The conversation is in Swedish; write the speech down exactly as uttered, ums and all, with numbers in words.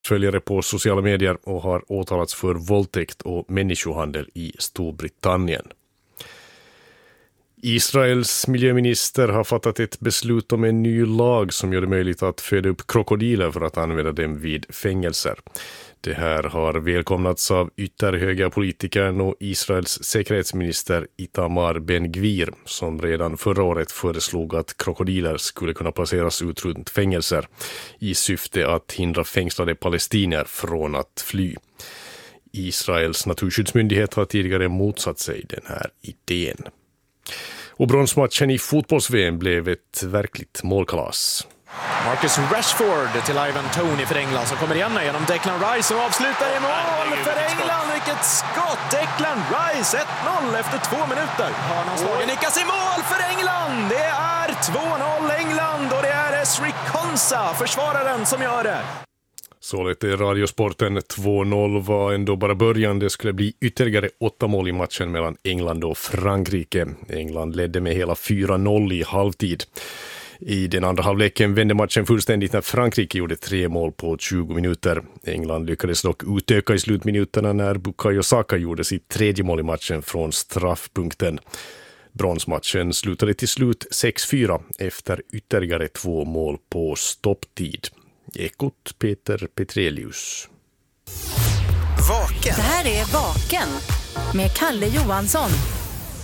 följare på sociala medier och har åtalats för våldtäkt och människohandel i Storbritannien. Israels miljöminister har fattat ett beslut om en ny lag som gör det möjligt att föda upp krokodiler för att använda dem vid fängelser. Det här har välkomnats av ytterhöga politikern och Israels säkerhetsminister Itamar Ben-Gvir som redan förra året föreslog att krokodiler skulle kunna placeras ut runt fängelser i syfte att hindra fängslade palestinier från att fly. Israels naturskyddsmyndighet har tidigare motsatt sig den här idén. Och bronsmatchen i fotbolls-V M blev ett verkligt målkalas. Marcus Rashford till Ivan Toney för England som kommer igen genom Declan Rice och avslutar i mål för England. Vilket skott! Declan Rice ett noll efter två minuter. Hörnanslagen nickas i mål för England. Det är två noll England och det är Esri Konsa, försvararen, som gör det. Så lite Radiosporten två noll var ändå bara början. Det skulle bli ytterligare åtta mål i matchen mellan England och Frankrike. England ledde med hela fyra noll i halvtid. I den andra halvleken vände matchen fullständigt när Frankrike gjorde tre mål på tjugo minuter. England lyckades dock utöka i slutminuterna när Bukayo Saka gjorde sitt tredje mål i matchen från straffpunkten. Bronsmatchen slutade till slut sex fyra efter ytterligare två mål på stopptid. Ekot Peter Petrelius. Vaken. Det här är Vaken med Kalle Johansson.